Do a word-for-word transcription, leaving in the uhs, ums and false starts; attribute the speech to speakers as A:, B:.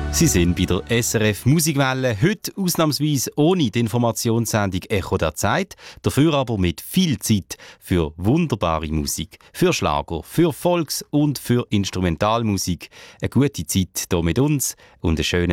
A: Sie sind bei der S R F Musikwelle, heute ausnahmsweise ohne die Informationssendung «Echo der Zeit», dafür aber mit viel Zeit für wunderbare Musik, für Schlager, für Volks- und für Instrumentalmusik. Eine gute Zeit hier mit uns und einen schönen